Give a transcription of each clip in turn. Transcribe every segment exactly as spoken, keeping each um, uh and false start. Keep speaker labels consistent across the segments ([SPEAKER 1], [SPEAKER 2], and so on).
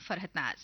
[SPEAKER 1] फरहत नाज।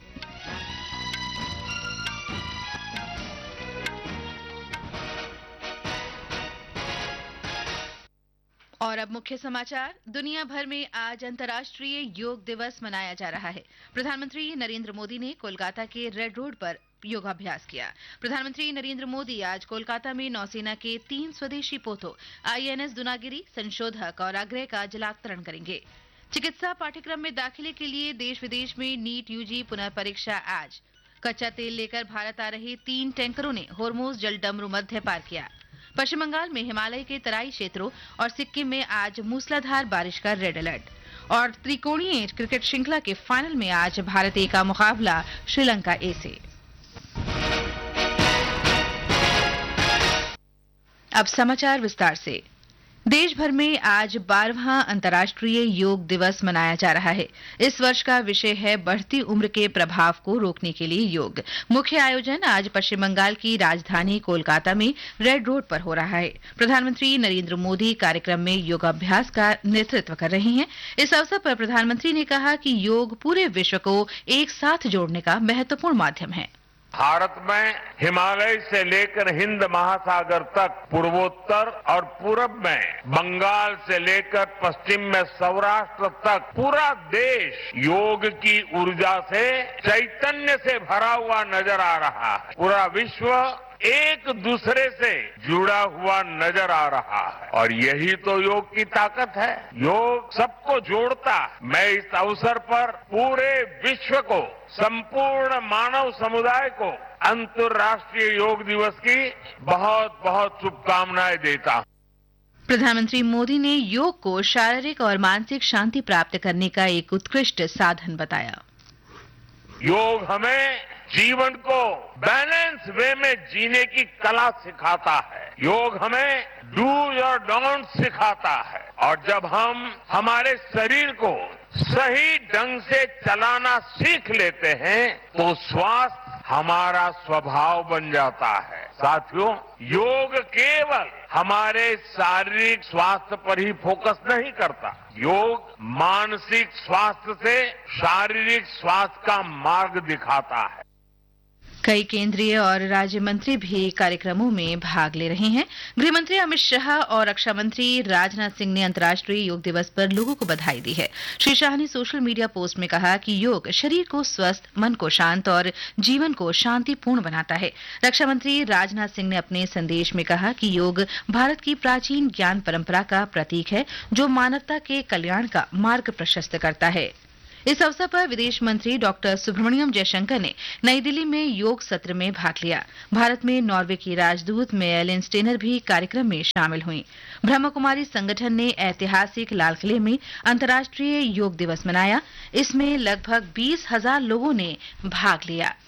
[SPEAKER 1] और अब मुख्य समाचार। दुनिया भर में आज अंतर्राष्ट्रीय योग दिवस मनाया जा रहा है। प्रधानमंत्री नरेंद्र मोदी ने कोलकाता के रेड रोड पर योगाभ्यास किया। प्रधानमंत्री नरेंद्र मोदी आज कोलकाता में नौसेना के तीन स्वदेशी पोतों आईएनएस दुनागिरी, संशोधक और अग्रय का जलावतरण करेंगे। चिकित्सा पाठ्यक्रम में दाखिले के लिए देश विदेश में नीट यूजी पुनः परीक्षा आज। कच्चा तेल लेकर भारत आ रहे तीन टैंकरों ने होर्मुज जलडमरू मध्य पार किया। पश्चिम बंगाल में हिमालय के तराई क्षेत्रों और सिक्किम में आज मूसलाधार बारिश का रेड अलर्ट। और त्रिकोणीय क्रिकेट श्रृंखला के फाइनल में आज भारत ए का मुकाबला श्रीलंका ए से। अब समाचार विस्तार से। देश भर में आज बारहवां अंतर्राष्ट्रीय योग दिवस मनाया जा रहा है। इस वर्ष का विषय है बढ़ती उम्र के प्रभाव को रोकने के लिए योग। मुख्य आयोजन आज पश्चिम बंगाल की राजधानी कोलकाता में रेड रोड पर हो रहा है। प्रधानमंत्री नरेंद्र मोदी कार्यक्रम में योगाभ्यास का नेतृत्व कर रहे हैं। इस अवसर पर प्रधानमंत्री ने कहा कि योग पूरे विश्व को एक साथ जोड़ने का महत्वपूर्ण माध्यम है।
[SPEAKER 2] भारत में हिमालय से लेकर हिंद महासागर तक, पूर्वोत्तर और पूरब में बंगाल से लेकर पश्चिम में सौराष्ट्र तक पूरा देश योग की ऊर्जा से, चैतन्य से भरा हुआ नजर आ रहा है। पूरा विश्व एक दूसरे से जुड़ा हुआ नजर आ रहा है और यही तो योग की ताकत है। योग सबको जोड़ता है। मैं इस अवसर पर पूरे विश्व को, संपूर्ण मानव समुदाय को अंतर्राष्ट्रीय योग दिवस की बहुत बहुत शुभकामनाएं देता हूं।
[SPEAKER 1] प्रधानमंत्री मोदी ने योग को शारीरिक और मानसिक शांति प्राप्त करने का एक उत्कृष्ट साधन बताया।
[SPEAKER 2] योग हमें जीवन को बैलेंस वे में जीने की कला सिखाता है। योग हमें डूज और डोंट सिखाता है और जब हम हमारे शरीर को सही ढंग से चलाना सीख लेते हैं तो स्वास्थ्य हमारा स्वभाव बन जाता है। साथियों, योग केवल हमारे शारीरिक स्वास्थ्य पर ही फोकस नहीं करता। योग मानसिक स्वास्थ्य से शारीरिक स्वास्थ्य का मार्ग दिखाता है।
[SPEAKER 1] कई केंद्रीय और राज्य मंत्री भी कार्यक्रमों में भाग ले रहे हैं। गृह मंत्री अमित शाह और रक्षा मंत्री राजनाथ सिंह ने अंतर्राष्ट्रीय योग दिवस पर लोगों को बधाई दी है। श्री शाह ने सोशल मीडिया पोस्ट में कहा कि योग शरीर को स्वस्थ, मन को शांत और जीवन को शांतिपूर्ण बनाता है। रक्षा मंत्री राजनाथ सिंह ने अपने संदेश में कहा कि योग भारत की प्राचीन ज्ञान परंपरा का प्रतीक है जो मानवता के कल्याण का मार्ग प्रशस्त करता है। इस अवसर पर विदेश मंत्री डॉक्टर सुब्रमण्यम जयशंकर ने नई दिल्ली में योग सत्र में भाग लिया। भारत में नॉर्वे की राजदूत मेयलेन स्टेनर भी कार्यक्रम में शामिल हुई। ब्रह्मकुमारी संगठन ने ऐतिहासिक लाल किले में अंतर्राष्ट्रीय योग दिवस मनाया। इसमें लगभग बीस हजार लोगों ने भाग लिया।